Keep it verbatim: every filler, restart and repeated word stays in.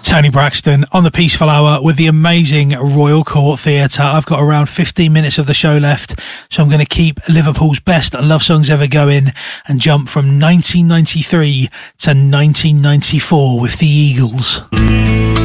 Tony Braxton on the Peaceful Hour with the amazing Royal Court Theatre. I've got around fifteen minutes of the show left, so I'm going to keep Liverpool's best love songs ever going and jump from nineteen ninety-three to nineteen ninety-four with the Eagles.